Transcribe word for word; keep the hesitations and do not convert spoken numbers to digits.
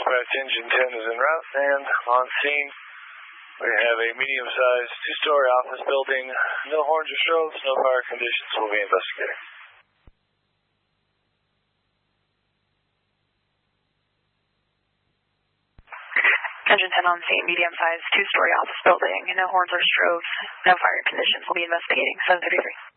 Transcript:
Dispatch Engine ten is en route and on scene. We have a medium-sized two-story office building. No horns or strobes, no fire conditions. We'll be investigating. Engine ten on scene, medium-sized two-story office building. No horns or strobes, no fire conditions. We'll be investigating. seven thirty-three.